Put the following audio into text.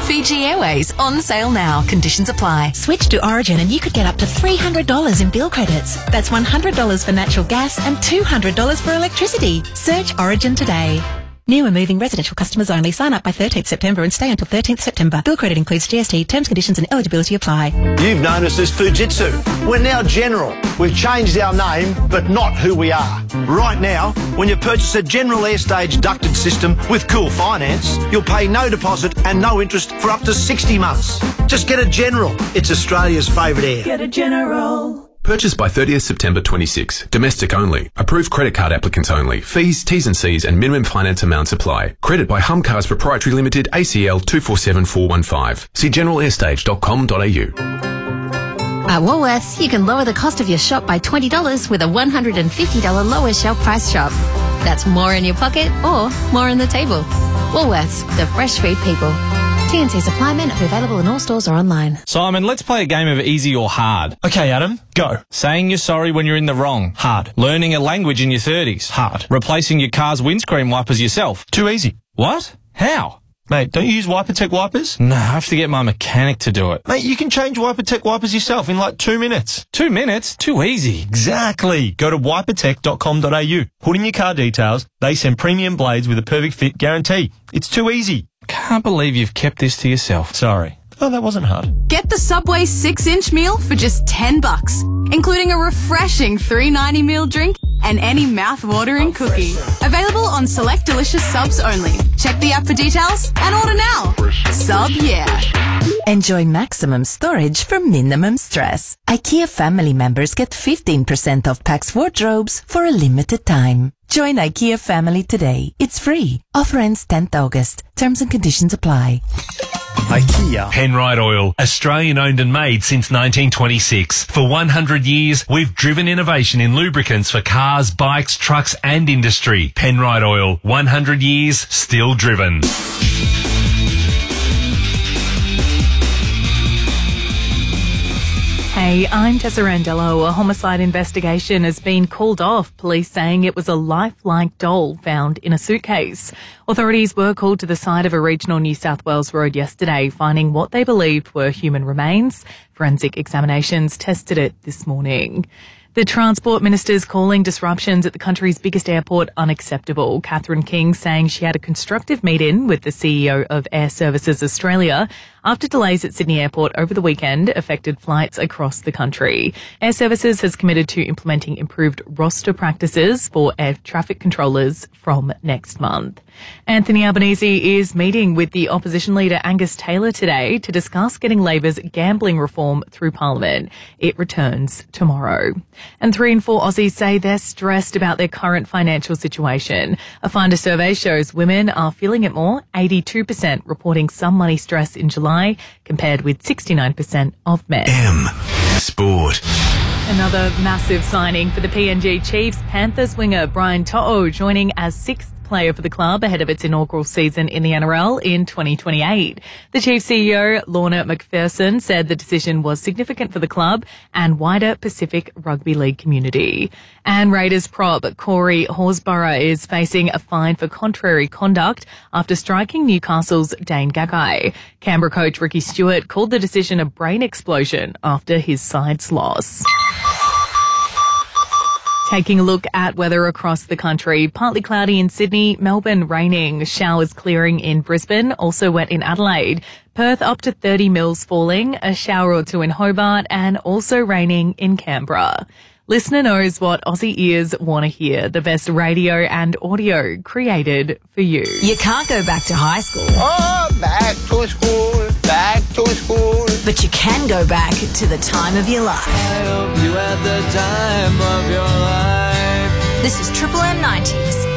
Fiji Airways, on sale now. Conditions apply. Switch to Origin and you could get up to $300 in bill credits. That's $100 for natural gas and $200 for electricity. Search Origin today. New and moving residential customers only. Sign up by 13th September and stay until 13th September. Bill credit includes GST. Terms, conditions and eligibility apply. You've known us as Fujitsu. We're now General. We've changed our name, but not who we are. Right now, when you purchase a General Airstage ducted system with Cool Finance, you'll pay no deposit and no interest for up to 60 months. Just get a General. It's Australia's favourite air. Get a General. Purchase by 30th September 26. Domestic only. Approved credit card applicants only. Fees, T's and C's and minimum finance amounts apply. Credit by Humcars Proprietary Limited, ACL 247415. See generalairStage.com.au. At Woolworths, you can lower the cost of your shop by $20 with a $150 lower shelf price shop. That's more in your pocket or more on the table. Woolworths, the fresh food people. TNC supply men are available in all stores or online. Simon, let's play a game of easy or hard. Okay, Adam, go. Saying you're sorry when you're in the wrong. Hard. Learning a language in your 30s. Hard. Replacing your car's windscreen wipers yourself. Too easy. What? How? Mate, don't you use WiperTech wipers? No, I have to get my mechanic to do it. Mate, you can change WiperTech wipers yourself in like 2 minutes. 2 minutes? Too easy. Exactly. Go to wipertech.com.au. Put in your car details. They send premium blades with a perfect fit guarantee. It's too easy. Can't believe you've kept this to yourself. Sorry. Oh, that wasn't hard. Get the Subway 6-inch meal for just $10, including a refreshing $3.90 meal drink and any mouth-watering cookie. Available on select delicious subs only. Check the app for details and order now. Sub, yeah. Enjoy maximum storage for minimum stress. IKEA family members get 15% off Pax wardrobes for a limited time. Join IKEA family today. It's free. Offer ends 10th August. Terms and conditions apply. IKEA. Penrite Oil, Australian owned and made since 1926. For 100 years, we've driven innovation in lubricants for cars, bikes, trucks and industry. Penrite Oil, 100 years, still driven. Hey, I'm Tessa Randello. A homicide investigation has been called off, police saying it was a lifelike doll found in a suitcase. Authorities were called to the site of a regional New South Wales road yesterday, finding what they believed were human remains. Forensic examinations tested it this morning. The Transport Minister's calling disruptions at the country's biggest airport unacceptable. Catherine King saying she had a constructive meet-in with the CEO of Air Services Australia after delays at Sydney Airport over the weekend affected flights across the country. Air Services has committed to implementing improved roster practices for air traffic controllers from next month. Anthony Albanese is meeting with the opposition leader Angus Taylor today to discuss getting Labor's gambling reform through Parliament. It returns tomorrow. And 3 in 4 Aussies say they're stressed about their current financial situation. A Finder survey shows women are feeling it more, 82% reporting some money stress in July, compared with 69% of men. Sport. Another massive signing for the PNG Chiefs. Panthers winger Brian To'o joining as 6th player for the club ahead of its inaugural season in the NRL in 2028. The Chiefs CEO, Lorna McPherson, said the decision was significant for the club and wider Pacific Rugby League community. And Raiders prop Corey Horsburgh is facing a fine for contrary conduct after striking Newcastle's Dane Gagai. Canberra coach Ricky Stewart called the decision a brain explosion after his side's loss. Taking a look at weather across the country. Partly cloudy in Sydney, Melbourne raining, showers clearing in Brisbane, also wet in Adelaide. Perth up to 30 mils falling, a shower or two in Hobart and also raining in Canberra. Listener knows what Aussie ears want to hear. The best radio and audio created for you. You can't go back to high school. Oh, back to school, back to school. But you can go back to the time of your life. I hope you had the time of your life. This is Triple M 90s.